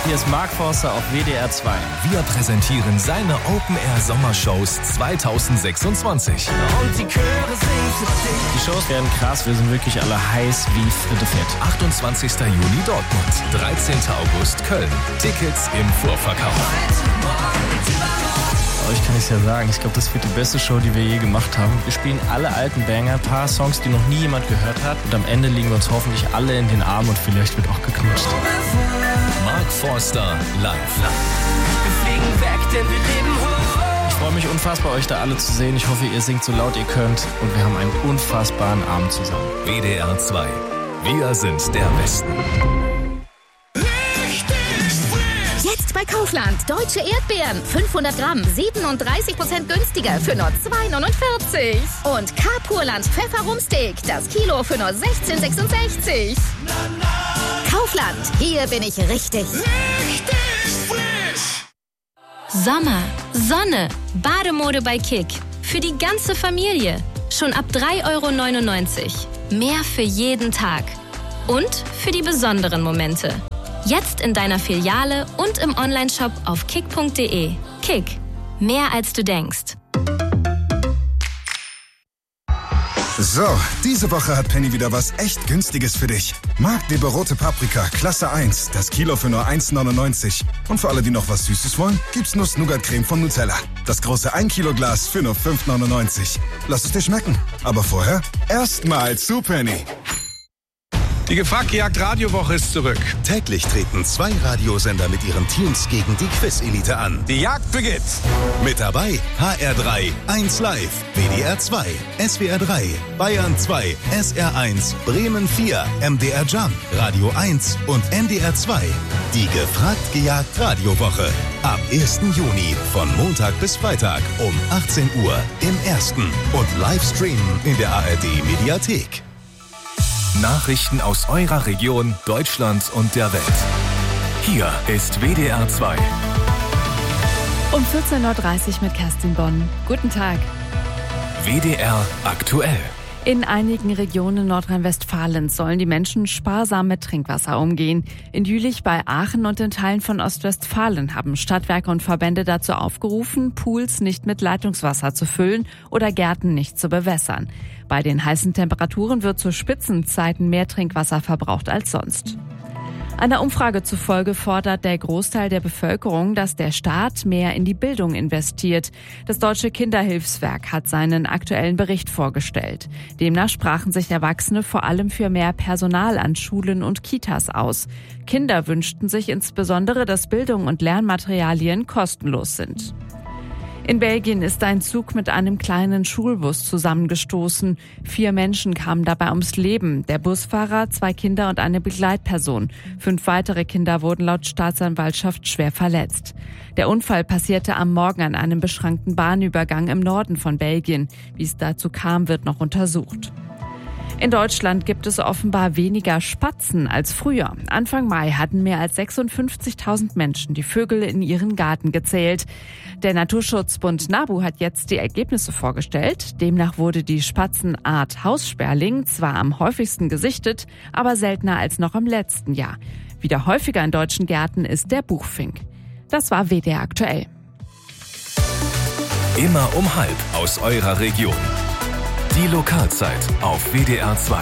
hier ist Mark Forster auf WDR 2. Wir präsentieren seine Open-Air-Sommershows 2026. Und die Chöre singen für dich. Die Shows werden krass, wir sind wirklich alle heiß wie Fritte Fett. 28. Juni Dortmund, 13. August Köln. Tickets im Vorverkauf. Euch kann ich es ja sagen, ich glaube, das wird die beste Show, die wir je gemacht haben. Wir spielen alle alten Banger, ein paar Songs, die noch nie jemand gehört hat. Und am Ende liegen wir uns hoffentlich alle in den Armen und vielleicht wird auch geknutscht. Mark Forster live. Wir fliegen weg, denn wir leben hoch. Ich freue mich unfassbar, euch da alle zu sehen. Ich hoffe, ihr singt so laut ihr könnt. Und wir haben einen unfassbaren Abend zusammen. WDR 2. Wir sind der Westen. Jetzt bei Kaufland. Deutsche Erdbeeren. 500 Gramm. 37% günstiger für nur 2,49. Und K-Purland Pfefferumsteak. Das Kilo für nur 16,66. Kaufland. Hier bin ich richtig. Richtig frisch. Sommer, Sonne, Bademode bei Kick. Für die ganze Familie. Schon ab 3,99 €. Mehr für jeden Tag. Und für die besonderen Momente. Jetzt in deiner Filiale und im Onlineshop auf kick.de. Kick. Mehr als du denkst. So, diese Woche hat Penny wieder was echt Günstiges für dich. Marktleber rote Paprika, Klasse 1, das Kilo für nur 1,99. Und für alle, die noch was Süßes wollen, gibt's Nuss-Nougat-Creme von Nutella. Das große 1 Kilo Glas für nur 5,99. Lass es dir schmecken. Aber vorher erstmal zu Penny. Die Gefragt-Gejagt-Radiowoche ist zurück. Täglich treten 2 Radiosender mit ihren Teams gegen die Quiz-Elite an. Die Jagd beginnt. Mit dabei HR3, 1 Live, WDR 2, SWR 3, Bayern 2, SR 1, Bremen 4, MDR Jump, Radio 1 und NDR 2. Die Gefragt-Gejagt-Radiowoche. Ab 1. Juni von Montag bis Freitag um 18 Uhr im Ersten und Livestreamen in der ARD-Mediathek. Nachrichten aus eurer Region, Deutschland und der Welt. Hier ist WDR 2. Um 14.30 Uhr mit Kerstin Bonn. Guten Tag. WDR aktuell. In einigen Regionen Nordrhein-Westfalens sollen die Menschen sparsam mit Trinkwasser umgehen. In Jülich bei Aachen und in Teilen von Ostwestfalen haben Stadtwerke und Verbände dazu aufgerufen, Pools nicht mit Leitungswasser zu füllen oder Gärten nicht zu bewässern. Bei den heißen Temperaturen wird zu Spitzenzeiten mehr Trinkwasser verbraucht als sonst. Einer Umfrage zufolge fordert der Großteil der Bevölkerung, dass der Staat mehr in die Bildung investiert. Das Deutsche Kinderhilfswerk hat seinen aktuellen Bericht vorgestellt. Demnach sprachen sich Erwachsene vor allem für mehr Personal an Schulen und Kitas aus. Kinder wünschten sich insbesondere, dass Bildung und Lernmaterialien kostenlos sind. In Belgien ist ein Zug mit einem kleinen Schulbus zusammengestoßen. 4 Menschen kamen dabei ums Leben. Der Busfahrer, 2 Kinder und eine Begleitperson. 5 weitere Kinder wurden laut Staatsanwaltschaft schwer verletzt. Der Unfall passierte am Morgen an einem beschränkten Bahnübergang im Norden von Belgien. Wie es dazu kam, wird noch untersucht. In Deutschland gibt es offenbar weniger Spatzen als früher. Anfang Mai hatten mehr als 56.000 Menschen die Vögel in ihren Garten gezählt. Der Naturschutzbund NABU hat jetzt die Ergebnisse vorgestellt. Demnach wurde die Spatzenart Haussperling zwar am häufigsten gesichtet, aber seltener als noch im letzten Jahr. Wieder häufiger in deutschen Gärten ist der Buchfink. Das war WDR aktuell. Immer um 12 aus eurer Region. Die Lokalzeit auf WDR 2.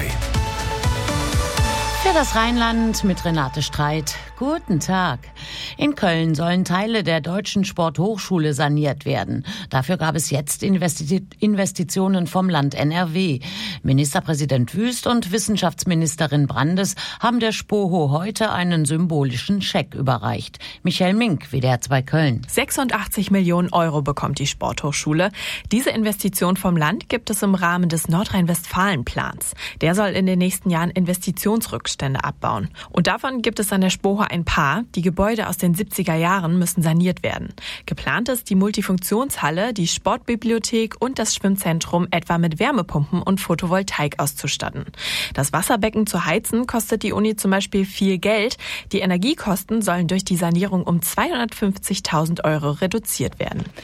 Für das Rheinland mit Renate Streit. Guten Tag. In Köln sollen Teile der Deutschen Sporthochschule saniert werden. Dafür gab es jetzt Investitionen vom Land NRW. Ministerpräsident Wüst und Wissenschaftsministerin Brandes haben der SPOHO heute einen symbolischen Scheck überreicht. Michael Mink, WDR 2 Köln. 86 Millionen € bekommt die Sporthochschule. Diese Investition vom Land gibt es im Rahmen des Nordrhein-Westfalen-Plans. Der soll in den nächsten Jahren Investitionsrückstände abbauen. Und davon gibt es an der SPOHO ein paar. Die Gebäude aus den 70er Jahren müssen saniert werden. Geplant ist die Multifunktionshalle, die Sportbibliothek und das Schwimmzentrum etwa mit Wärmepumpen und Photovoltaik auszustatten. Das Wasserbecken zu heizen kostet die Uni zum Beispiel viel Geld. Die Energiekosten sollen durch die Sanierung um 250.000 € reduziert werden.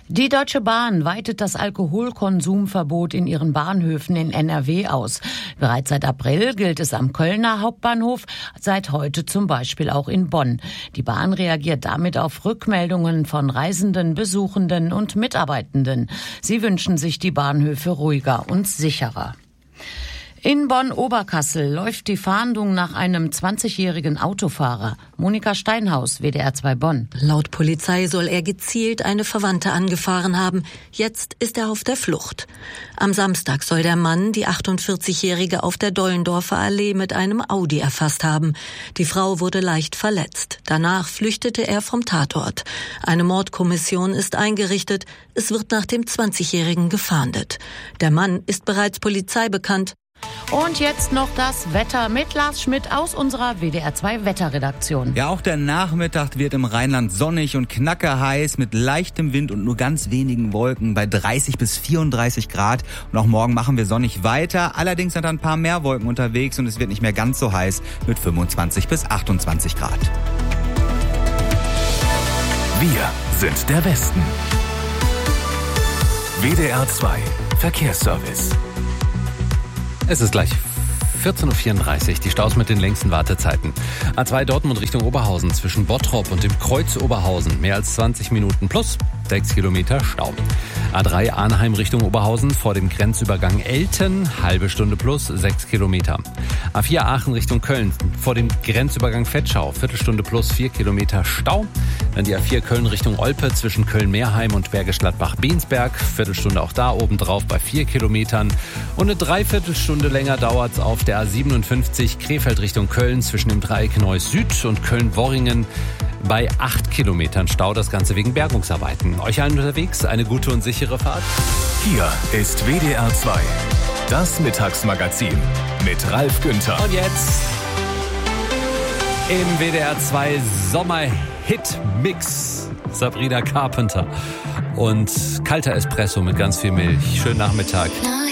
Die Deutsche Bahn weitet das Alkoholkonsumverbot in ihren Bahnhöfen in NRW aus. Bereits seit April gilt es am Kölner Hauptbahnhof, seit heute zum Beispiel auch in Bonn. Die Bahn reagiert damit auf Rückmeldungen von Reisenden, Besuchenden und Mitarbeitenden. Sie wünschen sich die Bahnhöfe ruhiger und sicherer. In Bonn-Oberkassel läuft die Fahndung nach einem 20-jährigen Autofahrer. Monika Steinhaus, WDR 2 Bonn. Laut Polizei soll er gezielt eine Verwandte angefahren haben. Jetzt ist er auf der Flucht. Am Samstag soll der Mann die 48-Jährige auf der Dollendorfer Allee mit einem Audi erfasst haben. Die Frau wurde leicht verletzt. Danach flüchtete er vom Tatort. Eine Mordkommission ist eingerichtet. Es wird nach dem 20-Jährigen gefahndet. Der Mann ist bereits Polizei bekannt. Und jetzt noch das Wetter mit Lars Schmidt aus unserer WDR 2 Wetterredaktion. Ja, auch der Nachmittag wird im Rheinland sonnig und knackerheiß mit leichtem Wind und nur ganz wenigen Wolken bei 30 bis 34 Grad. Und auch morgen machen wir sonnig weiter. Allerdings sind da ein paar mehr Wolken unterwegs und es wird nicht mehr ganz so heiß mit 25 bis 28 Grad. Wir sind der Westen. WDR 2 Verkehrsservice. Es ist gleich 14.34 Uhr, die Staus mit den längsten Wartezeiten. A2 Dortmund Richtung Oberhausen zwischen Bottrop und dem Kreuz Oberhausen. Mehr als 20 Minuten plus 6 Kilometer Stau. A3 Arnheim Richtung Oberhausen vor dem Grenzübergang Elten, halbe Stunde plus 6 Kilometer. A4 Aachen Richtung Köln vor dem Grenzübergang Vetschau, Viertelstunde plus 4 Kilometer Stau. Dann die A4 Köln Richtung Olpe zwischen Köln-Meerheim und Bergisch Gladbach-Bensberg, Viertelstunde auch da obendrauf bei 4 Kilometern. Und eine Dreiviertelstunde länger dauert es auf der A57 Krefeld Richtung Köln zwischen dem Dreieck Neuss Süd und Köln-Worringen bei 8 Kilometern Stau, das Ganze wegen Bergungsarbeiten. Euch allen unterwegs eine gute und sichere Fahrt. Hier ist WDR 2, das Mittagsmagazin mit Ralf Günther. Und jetzt im WDR 2 Sommer-Hit-Mix Sabrina Carpenter und kalter Espresso mit ganz viel Milch. Schönen Nachmittag.